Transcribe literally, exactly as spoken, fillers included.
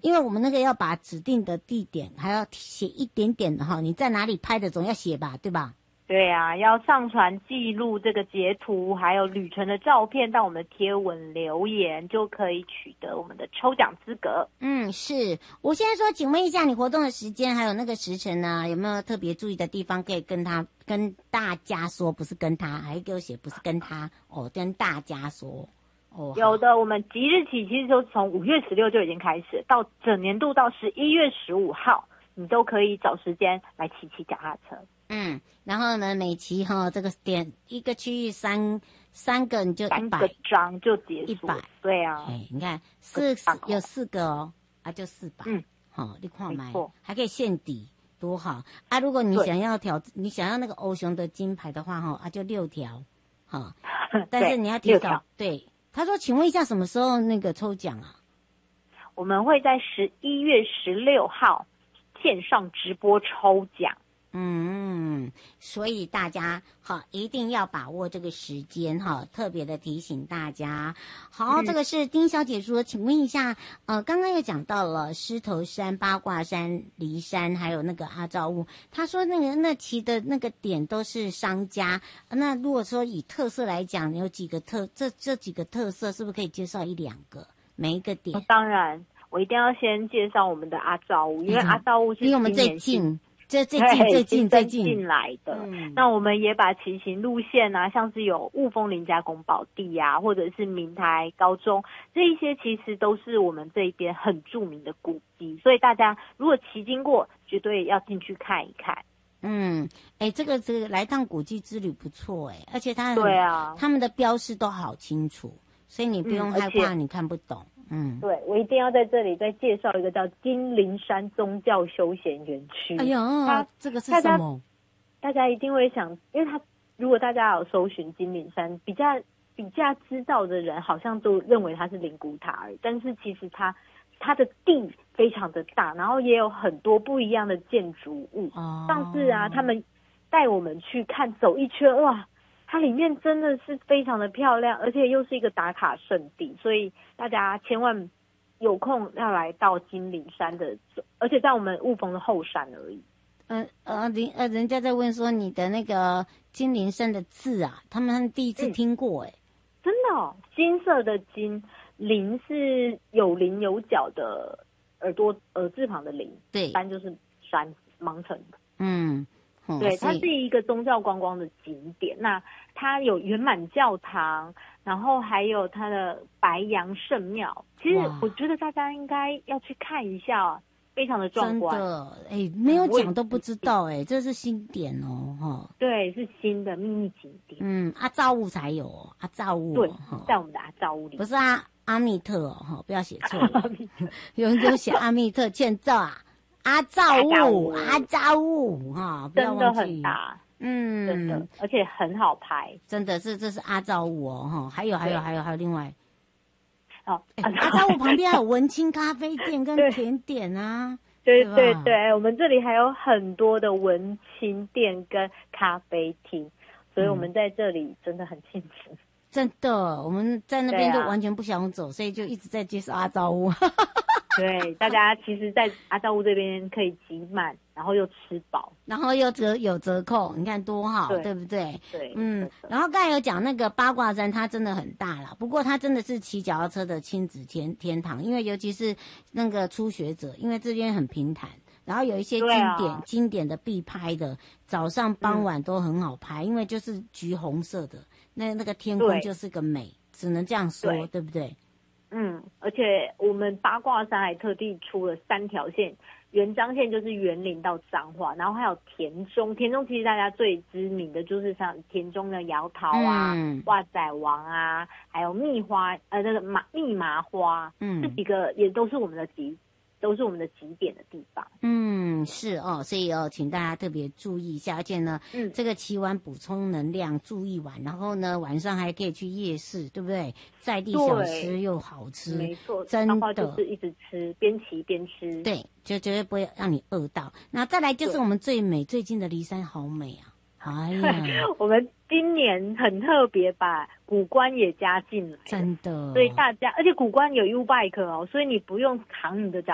因为我们那个要把指定的地点还要写一点点的哈，你在哪里拍的总要写吧，对吧？ 对啊，要上传记录这个截图，还有旅程的照片到我们的贴文留言，就可以取得我们的抽奖资格。 嗯，是。我现在说，请问一下，你活动的时间还有那个时辰呢？有没有特别注意的地方可以跟他跟大家说？不是跟他，还给我写不是跟他哦，跟大家说。哦， 有的，我们即日起其实就从五月十六就已经开始，到整年度到十一月十五号，你都可以找时间来骑骑脚踏车。 嗯，然后呢，每期哈这个点一个区域三三个你就一百， 三个章就结束，一百，对啊， 哎，你看四有四个哦，啊就四百，嗯，好，你看买，还可以现抵，多好啊！如果你想要挑，你想要那个欧熊的金牌的话哈，啊就六条，好，但是你要提早，对，他说，请问一下什么时候那个抽奖啊？ 我们会在十一月十六号线上直播抽奖。 嗯，所以大家好，一定要把握这个时间哈，特别的提醒大家。好，嗯、这个是丁小姐说，请问一下，呃，刚刚又讲到了狮头山、八卦山、梨山，还有那个阿照屋。她说那个那期的那个点都是商家，那如果说以特色来讲，有几个特这这几个特色，是不是可以介绍一两个每一个点？ 哦、当然，我一定要先介绍我们的阿照屋，因为阿照屋是离我们最近。这最近最近最近进来的、嗯，那我们也把骑行路线啊，像是有雾峰林家宫宝地啊，或者是明台高中，这一些其实都是我们这一边很著名的古迹，所以大家如果骑经过，绝对要进去看一看。 嗯，哎，这个这个来趟古迹之旅不错哎，而且它对啊， 他们的标示都好清楚，所以你不用害怕你看不懂。嗯， 对，我一定要在这里再介绍一个叫金陵山宗教休闲园区。 哎呦，它这个是什么？ 大家一定会想，因为它如果大家有搜寻金陵山，比较比较知道的人好像都认为它是灵骨塔而已，但是其实它它的地非常的大，然后也有很多不一样的建筑物。哦，上次啊，他们带我们去看走一圈，哇！它里面真的是非常的漂亮，而且又是一个打卡圣地，所以大家千万有空要来到金陵山的，而且在我们雾峰的后山而已。 呃呃，人呃，人家在问说你的那个金陵山的字啊，他们第一次听过哎、欸嗯， 真的哦，金色的金，陵是有棱有角的耳朵耳字旁的陵， 对， 山就是山芒城的， 嗯。 哦、对，它是一个宗教观光的景点。那它有圆满教堂，然后还有它的白杨圣庙。其实我觉得大家应该要去看一下，非常的壮观。 真的，哎、欸，没有讲都不知道、欸，哎，这是新点哦，哈。 对，是新的秘密景点。 嗯，阿照屋才有哦，阿照屋、 哦。对，在我们的阿照屋里。 不是阿阿密特哦，哈，不要写错了。有人有写阿密特欠揍啊。阿照屋，阿照屋，哈，不要忘记， 真的很大， 嗯， 真的，而且很好拍， 真的是这是阿照屋哦，哈，还有还有还有还有另外， 哦， 欸、阿照屋旁边还有文青咖啡店跟甜点啊， 对对 对, 对，我们这里还有很多的文青店跟咖啡厅，所以我们在这里真的很幸福。嗯真的，我们在那边就完全不想走，啊、所以就一直在介绍阿照屋。 对，大家其实，在阿照屋这边可以集满，然后又吃饱， 然后又折有折扣，你看多好， 对, 对不对？ 对， 嗯。然后刚才有讲那个八卦山，它真的很大啦，不过它真的是骑脚踏车的亲子天天堂，因为尤其是那个初学者，因为这边很平坦。然后有一些经典、啊、经典的必拍的，早上傍晚都很好拍，嗯、因为就是橘红色的，那那个天空就是个美，只能这样说， 对, 对不对？ 嗯，而且我们八卦山还特地出了三条线，元彰线就是园林到彰化，然后还有田中，田中其实大家最知名的就是像田中的摇桃啊、嗯、哇仔王啊，还有蜜花呃那个麻蜜麻花，嗯，这几个也都是我们的集。都是我们的景点的地方。 嗯，是哦，所以哦，请大家特别注意一下，而且呢，嗯，这个骑完补充能量，住一晚，然后呢，晚上还可以去夜市，对不对？在地小吃又好吃， 没错， 真的就是一直吃，边骑边吃， 对，就绝对不会让你饿到。那再来就是我们最美最近的梨山，好美啊！哎呀， 我们今年很特别，把古关也加进来， 真的， 所以大家，而且古关有 U bike 哦，所以你不用扛你的脚